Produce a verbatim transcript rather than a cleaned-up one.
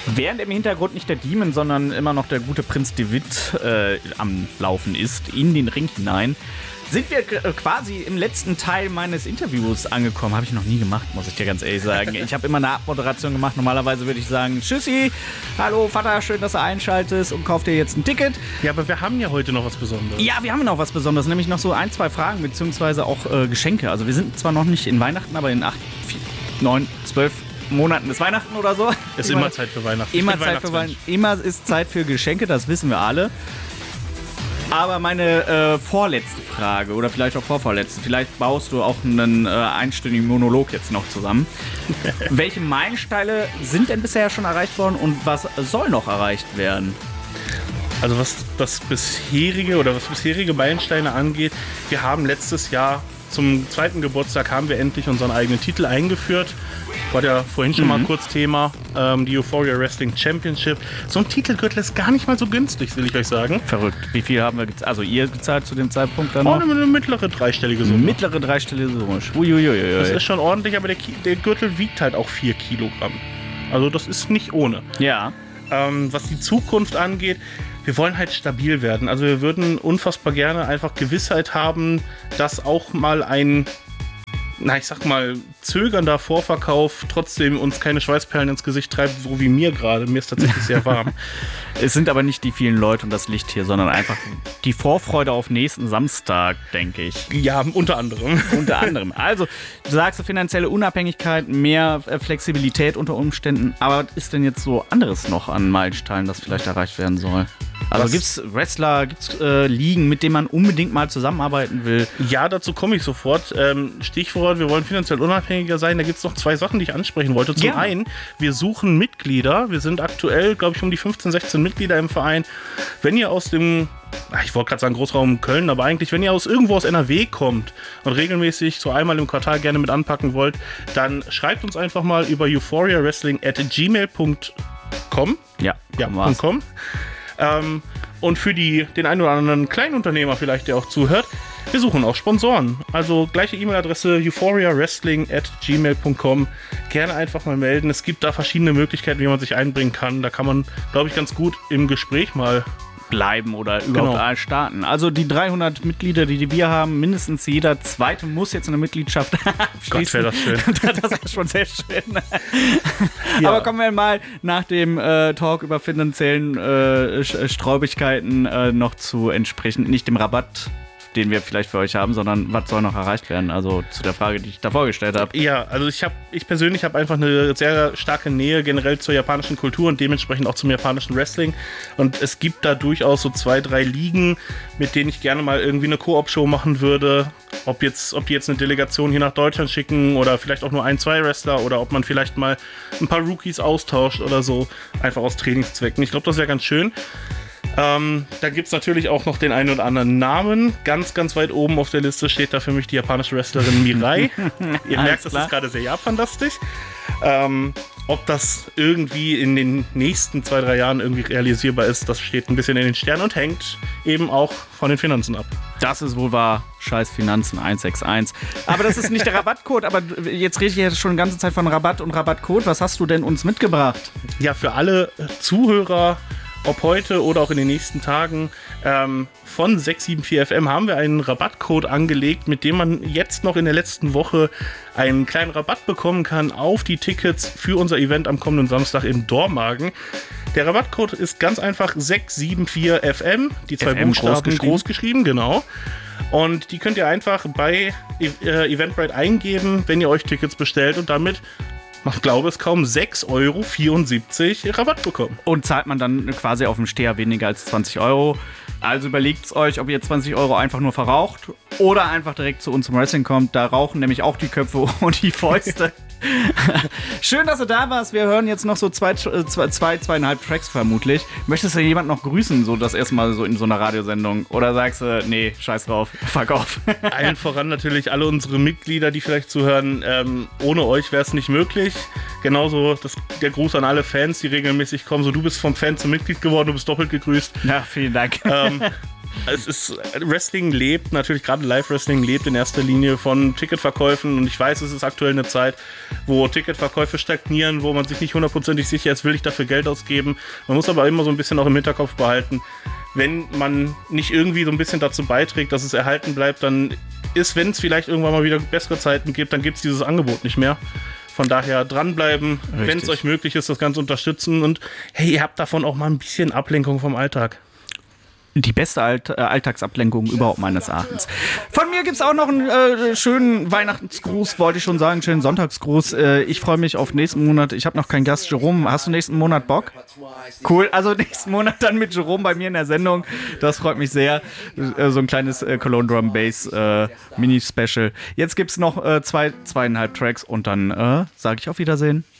Während im Hintergrund nicht der Demon, sondern immer noch der gute Prinz Devitt äh, am Laufen ist, in den Ring hinein, sind wir quasi im letzten Teil meines Interviews angekommen. Habe ich noch nie gemacht, muss ich dir ganz ehrlich sagen. Ich habe immer eine Abmoderation gemacht. Normalerweise würde ich sagen, tschüssi, hallo Vater, schön, dass du einschaltest und kauf dir jetzt ein Ticket. Ja, aber wir haben ja heute noch was Besonderes. Ja, wir haben noch was Besonderes, nämlich noch so ein, zwei Fragen, beziehungsweise auch äh, Geschenke. Also wir sind zwar noch nicht in Weihnachten, aber in acht, vier, neun, zwölf Monaten ist Weihnachten oder so. Ist immer Zeit für Weihnachten. Immer Zeit für Weihnachten. Immer ist Zeit für Geschenke, das wissen wir alle. Aber meine äh, vorletzte Frage oder vielleicht auch vorvorletzte, vielleicht baust du auch einen äh, einstündigen Monolog jetzt noch zusammen. Welche Meilensteine sind denn bisher schon erreicht worden und was soll noch erreicht werden? Also was das bisherige oder was bisherige Meilensteine angeht, wir haben letztes Jahr zum zweiten Geburtstag haben wir endlich unseren eigenen Titel eingeführt. War ja vorhin schon mhm. mal kurz Thema, ähm, die Euphoria Wrestling Championship. So ein Titelgürtel ist gar nicht mal so günstig, will ich euch sagen. Verrückt. Wie viel haben wir gezahlt? Also ihr gezahlt zu dem Zeitpunkt dann noch? Oh, eine, eine mittlere dreistellige Summe. Mittlere dreistellige Summe. Uiuiui. Das ist schon ordentlich, aber der, der Gürtel wiegt halt auch vier Kilogramm. Also das ist nicht ohne. Ja. Ähm, was die Zukunft angeht, wir wollen halt stabil werden. Also wir würden unfassbar gerne einfach Gewissheit haben, dass auch mal ein, na ich sag mal, zögernder Vorverkauf trotzdem uns keine Schweißperlen ins Gesicht treibt, so wie mir gerade. Mir ist tatsächlich sehr warm. Es sind aber nicht die vielen Leute und das Licht hier, sondern einfach die Vorfreude auf nächsten Samstag, denke ich. Ja, unter anderem. Unter anderem. Also, du sagst finanzielle Unabhängigkeit, mehr Flexibilität unter Umständen. Aber was ist denn jetzt so anderes noch an Meilensteinen, das vielleicht erreicht werden soll? Also gibt es Wrestler, gibt es äh, Ligen, mit denen man unbedingt mal zusammenarbeiten will? Ja, dazu komme ich sofort. Ähm, Stichwort, wir wollen finanziell unabhängiger sein. Da gibt es noch zwei Sachen, die ich ansprechen wollte. Zum ja. einen, wir suchen Mitglieder. Wir sind aktuell, glaube ich, um die fünfzehn, sechzehn Mitglieder im Verein. Wenn ihr aus dem, ich wollte gerade sagen Großraum Köln, aber eigentlich, wenn ihr aus irgendwo aus N R W kommt und regelmäßig so einmal im Quartal gerne mit anpacken wollt, dann schreibt uns einfach mal über euphoria wrestling at gmail punkt com. Ja, ja .com. Ähm, und für die, den einen oder anderen Kleinunternehmer vielleicht, der auch zuhört, wir suchen auch Sponsoren. Also gleiche E-Mail-Adresse euphoria wrestling at gmail punkt com. Gerne einfach mal melden. Es gibt da verschiedene Möglichkeiten, wie man sich einbringen kann. Da kann man, glaube ich, ganz gut im Gespräch mal bleiben oder überhaupt genau. starten. Also die dreihundert Mitglieder, die wir haben, mindestens jeder zweite muss jetzt eine Mitgliedschaft abschließen. Gott, wäre das schön. Das ist schon sehr schön. Ja. Aber kommen wir mal nach dem äh, Talk über finanziellen äh, Sträubigkeiten äh, noch zu entsprechend, nicht dem Rabatt, den wir vielleicht für euch haben, sondern was soll noch erreicht werden? Also zu der Frage, die ich davor gestellt habe. Ja, also ich habe, ich persönlich habe einfach eine sehr starke Nähe generell zur japanischen Kultur und dementsprechend auch zum japanischen Wrestling. Und es gibt da durchaus so zwei, drei Ligen, mit denen ich gerne mal irgendwie eine Koop-Show machen würde. Ob jetzt, ob die jetzt eine Delegation hier nach Deutschland schicken oder vielleicht auch nur ein, zwei Wrestler oder ob man vielleicht mal ein paar Rookies austauscht oder so, einfach aus Trainingszwecken. Ich glaube, das wäre ganz schön. Ähm, da gibt es natürlich auch noch den einen oder anderen Namen. Ganz, ganz weit oben auf der Liste steht da für mich die japanische Wrestlerin Mirai. Ihr merkt, das ist gerade sehr japanlastisch. Ähm, ob das irgendwie in den nächsten zwei, drei Jahren irgendwie realisierbar ist, das steht ein bisschen in den Sternen und hängt eben auch von den Finanzen ab. Das ist wohl wahr. Scheiß Finanzen eins sechs eins. Aber das ist nicht der Rabattcode. Aber jetzt rede ich jetzt schon die ganze Zeit von Rabatt und Rabattcode. Was hast du denn uns mitgebracht? Ja, für alle Zuhörer, ob heute oder auch in den nächsten Tagen, ähm, von sechs sieben vier F M haben wir einen Rabattcode angelegt, mit dem man jetzt noch in der letzten Woche einen kleinen Rabatt bekommen kann auf die Tickets für unser Event am kommenden Samstag in Dormagen. Der Rabattcode ist ganz einfach sechs sieben vier F M, die zwei F M Buchstaben groß geschrieben. groß geschrieben, genau. Und die könnt ihr einfach bei äh, Eventbrite eingeben, wenn ihr euch Tickets bestellt und damit, ich glaube es kaum, sechs Euro vierundsiebzig Rabatt bekommen. Und zahlt man dann quasi auf dem Steher weniger als zwanzig Euro. Also überlegt euch, ob ihr zwanzig Euro einfach nur verraucht oder einfach direkt zu uns zum Wrestling kommt. Da rauchen nämlich auch die Köpfe und die Fäuste. Schön, dass du da warst. Wir hören jetzt noch so zwei, zwei, zwei zweieinhalb Tracks vermutlich. Möchtest du jemand noch grüßen, so das erste Mal so in so einer Radiosendung? Oder sagst du, nee, scheiß drauf, fuck off? Allen voran natürlich alle unsere Mitglieder, die vielleicht zuhören. Ähm, ohne euch wäre es nicht möglich. Genauso das, der Gruß an alle Fans, die regelmäßig kommen. So, du bist vom Fan zum Mitglied geworden, du bist doppelt gegrüßt. Ja, vielen Dank. Ähm, Es ist, Wrestling lebt, natürlich gerade Live-Wrestling lebt in erster Linie von Ticketverkäufen und ich weiß, es ist aktuell eine Zeit, wo Ticketverkäufe stagnieren, wo man sich nicht hundertprozentig sicher ist, will ich dafür Geld ausgeben. Man muss aber immer so ein bisschen auch im Hinterkopf behalten, wenn man nicht irgendwie so ein bisschen dazu beiträgt, dass es erhalten bleibt, dann ist, wenn es vielleicht irgendwann mal wieder bessere Zeiten gibt, dann gibt es dieses Angebot nicht mehr. Von daher dranbleiben, wenn es euch möglich ist, das Ganze unterstützen und hey, ihr habt davon auch mal ein bisschen Ablenkung vom Alltag. Die beste Alt- äh, Alltagsablenkung überhaupt meines Erachtens. Von mir gibt es auch noch einen äh, schönen Weihnachtsgruß, wollte ich schon sagen, schönen Sonntagsgruß. Äh, ich freue mich auf nächsten Monat. Ich habe noch keinen Gast. Jerome, hast du nächsten Monat Bock? Cool, also nächsten Monat dann mit Jerome bei mir in der Sendung. Das freut mich sehr. Äh, so ein kleines äh, Cologne Drum Bass äh, Mini-Special. Jetzt gibt es noch äh, zwei, zweieinhalb Tracks und dann äh, sage ich auf Wiedersehen.